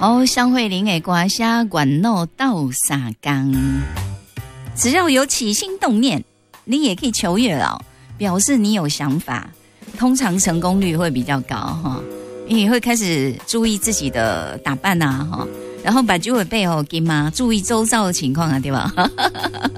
哦，香慧玲的歌声管闹到沙缸，只要有起心动念，你也可以求月老，表示你有想法，通常成功率会比较高哈。你也会开始注意自己的打扮啊哈，然后把酒会背后给嘛，注意周遭的情况啊，对吧？